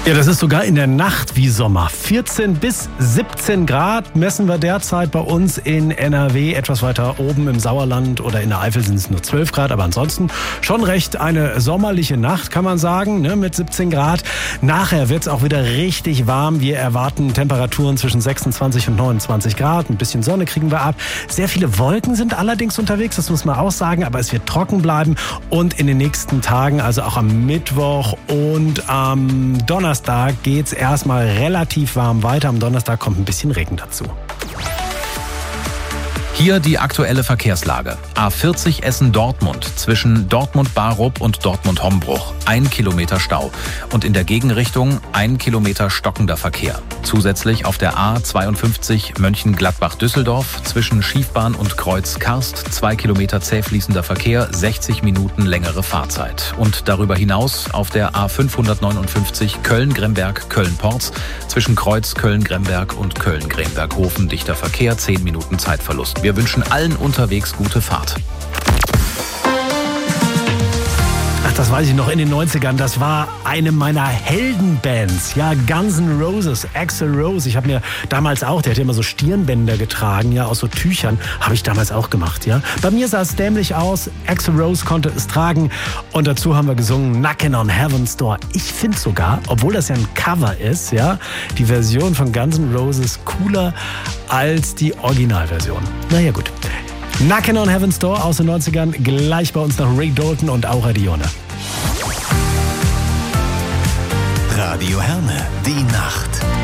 Ja, das ist sogar in der Nacht wie Sommer. 14 bis 17 Grad messen wir derzeit bei uns in NRW. Etwas weiter oben im Sauerland oder in der Eifel sind es nur 12 Grad. Aber ansonsten schon recht eine sommerliche Nacht, kann man sagen, ne, mit 17 Grad. Nachher wird es auch wieder richtig warm. Wir erwarten Temperaturen zwischen 26 und 29 Grad. Ein bisschen Sonne kriegen wir ab. Sehr viele Wolken sind allerdings unterwegs, das muss man auch sagen. Aber es wird trocken bleiben. Und in den nächsten Tagen, also auch am Mittwoch und am Donnerstag, geht es erstmal relativ warm weiter. Am Donnerstag kommt ein bisschen Regen dazu. Hier die aktuelle Verkehrslage. A40 Essen-Dortmund zwischen Dortmund-Barup und Dortmund-Hombruch. 1 Kilometer Stau. Und in der Gegenrichtung 1 Kilometer stockender Verkehr. Zusätzlich auf der A52 Mönchengladbach-Düsseldorf zwischen Schiefbahn und Kreuz Karst 2 Kilometer zäh fließender Verkehr, 60 Minuten längere Fahrzeit. Und darüber hinaus auf der A559 Köln-Gremberg, Köln-Porz zwischen Kreuz Köln-Gremberg und Köln-Gremberg-Hofen dichter Verkehr, 10 Minuten Zeitverlust. Wir wünschen allen unterwegs gute Fahrt. Ach, das weiß ich noch, in den 90ern, das war eine meiner Heldenbands, ja, Guns N' Roses, Axl Rose. Ich habe mir damals auch, der hat ja immer so Stirnbänder getragen, ja, aus so Tüchern, habe ich damals auch gemacht, ja. Bei mir sah es dämlich aus, Axl Rose konnte es tragen und dazu haben wir gesungen Knockin' on Heaven's Door. Ich finde sogar, obwohl das ja ein Cover ist, ja, die Version von Guns N' Roses cooler als die Originalversion. Naja, gut. Knockin' on Heaven's Door aus den 90ern, gleich bei uns noch Ray Dalton und Aura Dione. Radio Herne, die Nacht.